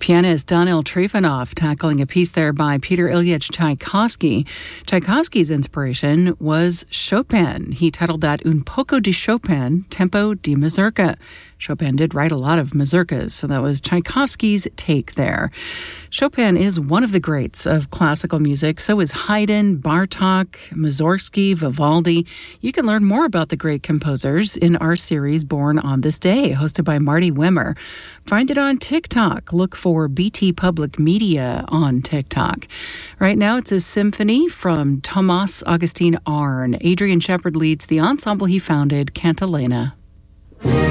Pianist Daniil Trifonov tackling a piece there by Peter Ilyich Tchaikovsky. Tchaikovsky's inspiration was Chopin. He titled that Un poco di Chopin, tempo di mazurka. Chopin did write a lot of mazurkas, so that was Tchaikovsky's take there. Chopin is one of the greats of classical music. So is Haydn, Bartók, Mussorgsky, Vivaldi. You can learn more about the great composers in our series Born on This Day, hosted by Marty Wimmer. Find it on TikTok. Look for BT Public Media on TikTok. Right now, it's a symphony from Thomas Augustin Arne. Adrian Shepard leads the ensemble he founded, Cantilena.